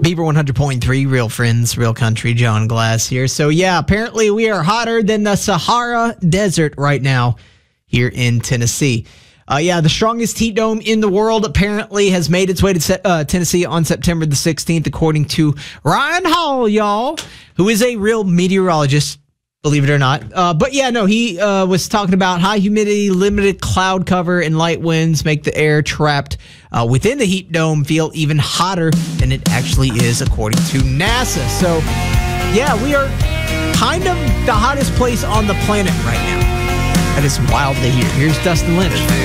Beaver 100.3, real friends, real country, John Glass here. So yeah, apparently we are hotter than the Sahara Desert right now here in Tennessee. The strongest heat dome in the world apparently has made its way to Tennessee on September the 16th, according to Ryan Hall, y'all, who is a real meteorologist, believe it or not. He was talking about high humidity, limited cloud cover, and light winds make the air trapped within the heat dome feel even hotter than it actually is, according to NASA. So, yeah, we are kind of the hottest place on the planet right now. That is wild to hear. Here's Dustin Lynch.